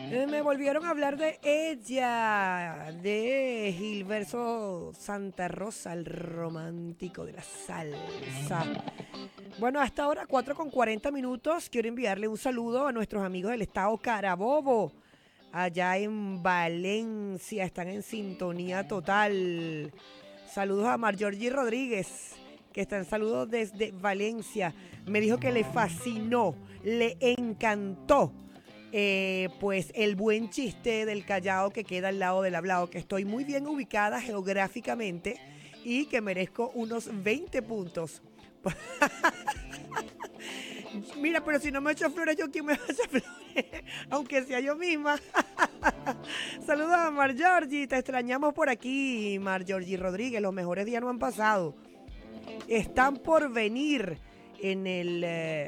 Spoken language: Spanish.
Me volvieron a hablar de ella, de Gilberto Santa Rosa, el romántico de la salsa. Bueno, hasta ahora 4:40. Quiero enviarle un saludo a nuestros amigos del estado Carabobo. Allá en Valencia están en sintonía total. Saludos a Marjorie Rodríguez, que está en saludos desde Valencia. Me dijo que le fascinó, le encantó. Pues el buen chiste del Callao que queda al lado del hablado, que estoy muy bien ubicada geográficamente y que merezco unos 20 puntos. Mira, pero si no me echo flores, ¿yo quién me va a echar flores? Aunque sea yo misma. Saludos a Marjorie, te extrañamos por aquí, Marjorie Rodríguez. Los mejores días no han pasado. Están por venir en el